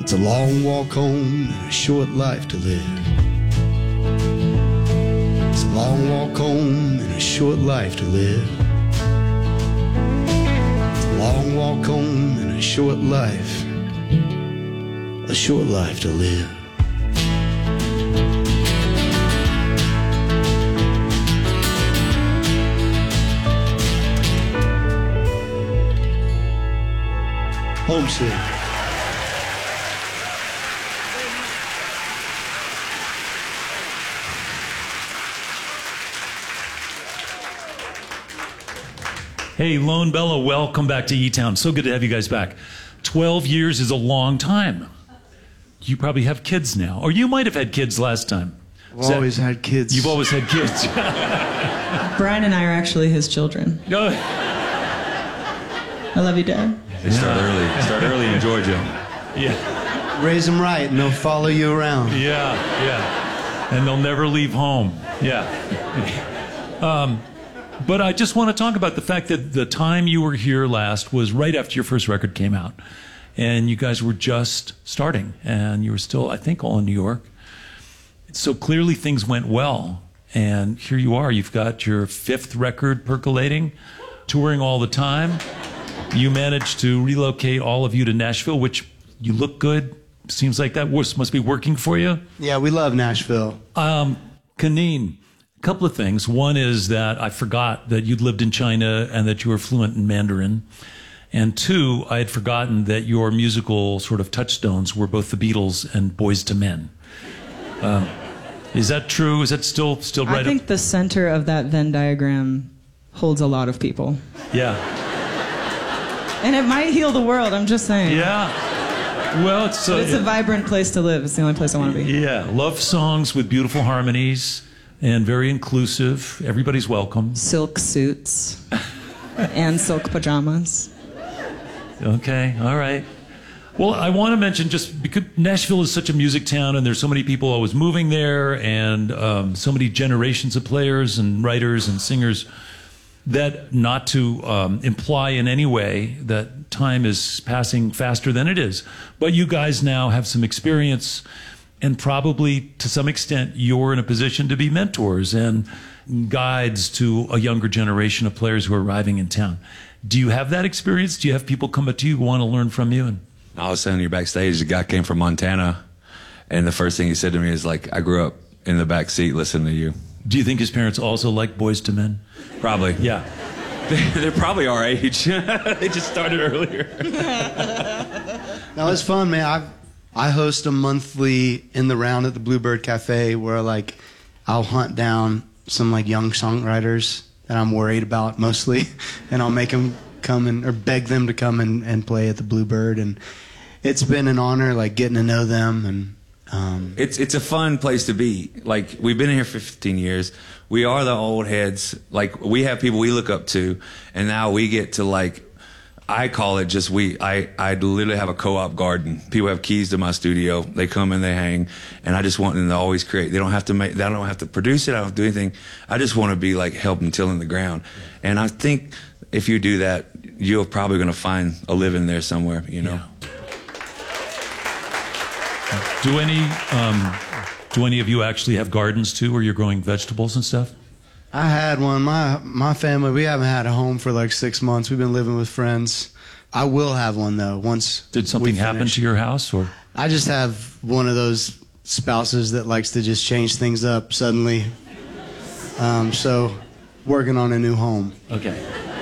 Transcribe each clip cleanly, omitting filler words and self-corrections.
It's a long walk home and a short life to live. It's a long walk home and a short life to live. It's a long walk home and a short life to live. Homesick. Hey, Lone Bella, welcome back to E-Town. So good to have you guys back. 12 years is a long time. You probably have kids now, or you might have had kids last time. I've always had kids. You've always had kids. Brian and I are actually his children. No. I love you, Dad. They start early. Start early in Georgia. Yeah. Raise them right and they'll follow you around. Yeah. And they'll never leave home. Yeah. But I just want to talk about the fact that the time you were here last was right after your first record came out. And you guys were just starting. And you were still, I think, all in New York. So clearly things went well. And here you are. You've got your 5th record percolating, touring all the time. You managed to relocate all of you to Nashville, which you look good. Seems like that must be working for you. Yeah, we love Nashville. Kaneen, a couple of things. One is that I forgot that you'd lived in China and that you were fluent in Mandarin. And 2, I had forgotten that your musical sort of touchstones were both the Beatles and Boyz II Men. Is that true? Is that still right? I think the center of that Venn diagram holds a lot of people. Yeah. And it might heal the world, I'm just saying. Yeah. Well, it's a vibrant place to live. It's the only place I want to be. Yeah. Love songs with beautiful harmonies and very inclusive. Everybody's welcome. Silk suits and silk pajamas. Okay. All right. Well, I want to mention, just because Nashville is such a music town and there's so many people always moving there and so many generations of players and writers and singers, that not to imply in any way that time is passing faster than it is. But you guys now have some experience, and probably to some extent you're in a position to be mentors and guides to a younger generation of players who are arriving in town. Do you have that experience? Do you have people come up to you who want to learn from you? I was saying, you're backstage, the guy came from Montana, and the first thing he said to me is like, I grew up in the back seat listening to you. Do you think his parents also like Boyz II Men? Probably. Yeah. They're probably our age. They just started earlier. No, it's fun, man. I host a monthly In the Round at the Bluebird Cafe where I'll hunt down some young songwriters that I'm worried about mostly, and I'll make them come or beg them to come and play at the Bluebird, and it's been an honor getting to know them. And it's a fun place to be. We've been here for 15 years. We are the old heads. We have people we look up to, and now we get to I call it just I literally have a co-op garden. People have keys to my studio. They come and they hang, and I just want them to always create. They don't have to produce it. I don't have to do anything. I just want to be helping tilling the ground. And I think if you do that, you're probably going to find a living there somewhere, you know. Yeah. Do any of you actually have gardens too, where you're growing vegetables and stuff? I had one. My family, we haven't had a home for 6 months. We've been living with friends. I will have one though once. Did something happen to your house, or? I just have one of those spouses that likes to just change things up suddenly. So, working on a new home. Okay.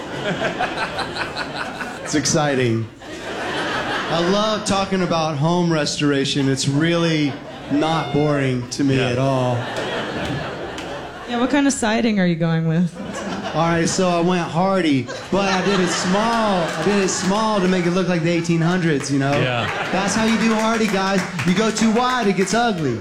It's exciting. I love talking about home restoration. It's really not boring to me at all. Yeah, what kind of siding are you going with? All right, so I went hardy, but I did it small. I did it small to make it look like the 1800s, you know? Yeah. That's how you do hardy, guys. You go too wide, it gets ugly.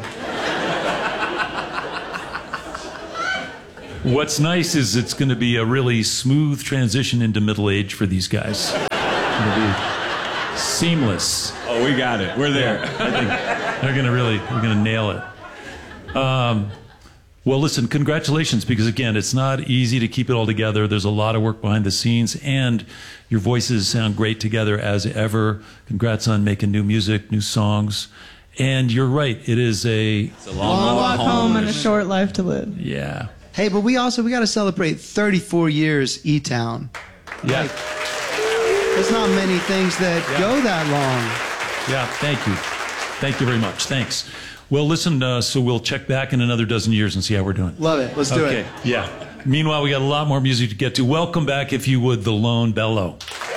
What's nice is it's going to be a really smooth transition into middle age for these guys. It's going to be seamless. Oh, we got it. We're there. I think we're going to nail it. Well, listen, congratulations, because again, it's not easy to keep it all together. There's a lot of work behind the scenes, and your voices sound great together as ever. Congrats on making new music, new songs. And you're right, it's a Long walk home and a short life to live. yeah. Hey, but we got to celebrate 34 years E-Town. Yeah. There's not many things that go that long. Yeah, thank you. Thank you very much. Thanks. Well, listen, so we'll check back in another dozen years and see how we're doing. Love it. Let's do it. Yeah. Meanwhile, we got a lot more music to get to. Welcome back, if you would, The Lone Bellow.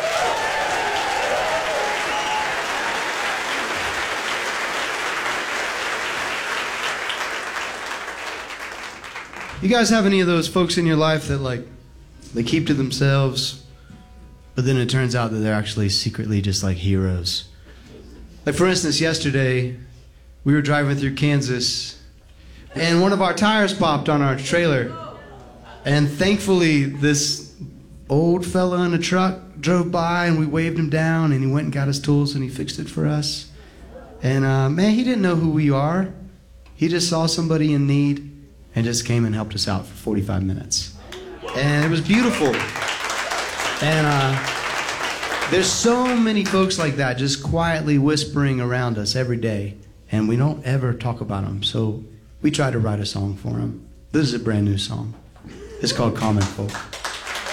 You guys have any of those folks in your life that, like, they keep to themselves, but then it turns out that they're actually secretly just like heroes? Like, for instance, yesterday, we were driving through Kansas, and one of our tires popped on our trailer. And thankfully, this old fella in a truck drove by, and we waved him down, and he went and got his tools, and he fixed it for us. And, man, he didn't know who we are. He just saw somebody in need and just came and helped us out for 45 minutes. And it was beautiful. And there's so many folks like that just quietly whispering around us every day, and we don't ever talk about them. So we try to write a song for them. This is a brand new song. It's called Common Folk.